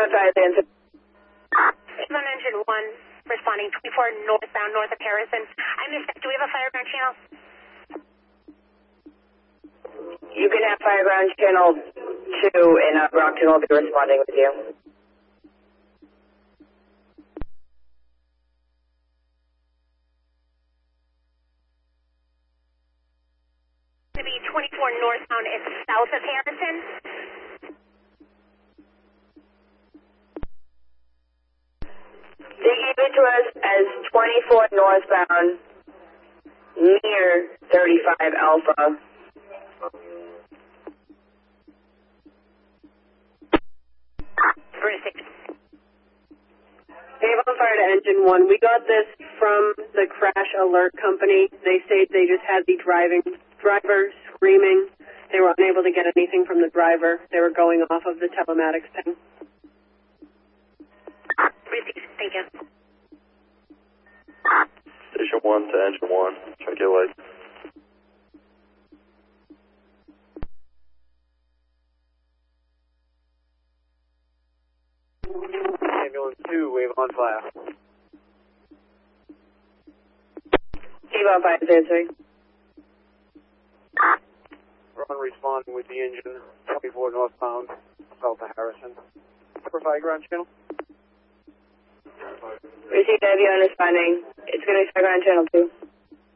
5 answer. On engine 1, responding 24 northbound north of Harrison. I missed that. Do we have a fire ground channel? You can have fire ground channel 2 and Brockton will be responding with you. To be 24 northbound is south of Harrison. They gave it to us as 24 northbound near 35 Alpha. Avon Fire to Engine 1. We got this from the crash alert company. They say they just had the driver screaming. They were unable to get anything from the driver. They were going off of the telematics ping. Thank you. Station 1 to Engine 1. Check your lights. Ambulance 2, wave on fire. Avon 5 is answering. Ron responding with the engine 24 northbound, south of Harrison. Fire ground channel. Received Avion responding. It's going to be fire ground channel 2.